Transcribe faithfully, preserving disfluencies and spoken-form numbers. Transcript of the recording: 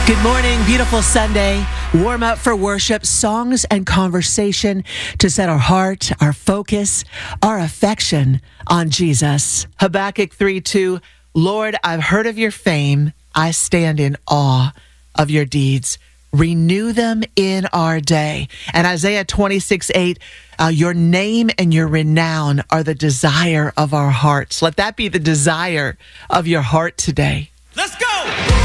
Good morning, beautiful Sunday. Warm up for worship, songs and conversation to set our heart, our focus, our affection on Jesus. Habakkuk three two, Lord, I've heard of your fame. I stand in awe of your deeds. Renew them in our day. And Isaiah twenty-six eight, uh, your name and your renown are the desire of our hearts. Let that be the desire of your heart today. Let's go!